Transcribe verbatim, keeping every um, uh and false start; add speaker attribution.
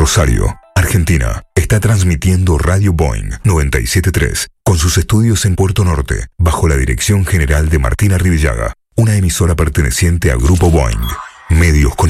Speaker 1: Rosario, Argentina, está transmitiendo Radio Boeing noventa y siete punto tres con sus estudios en Puerto Norte, bajo la dirección general de Martina Rivillaga, una emisora perteneciente a Grupo Boeing. Medios con